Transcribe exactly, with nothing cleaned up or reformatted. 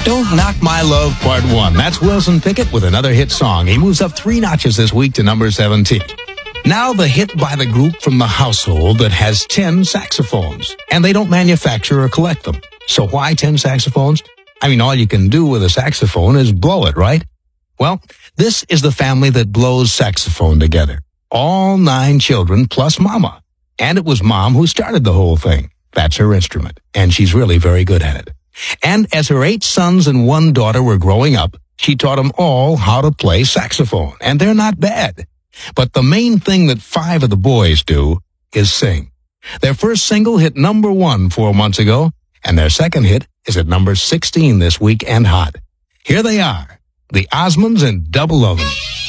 Don't Knock My Love Part one. That's Wilson Pickett with another hit song. He moves up three notches this week to number seventeen. Now the hit by the group from the household that has ten saxophones. And they don't manufacture or collect them. So why ten saxophones? I mean, all you can do with a saxophone is blow it, right? Well, this is the family that blows saxophone together. All nine children plus Mama. And it was Mom who started the whole thing. That's her instrument. And she's really very good at it. And as her eight sons and one daughter were growing up, she taught them all how to play saxophone. And they're not bad. But the main thing that five of the boys do is sing. Their first single hit number one four months ago, and their second hit is at number sixteen this week and hot. Here they are, the Osmonds and Double Oven.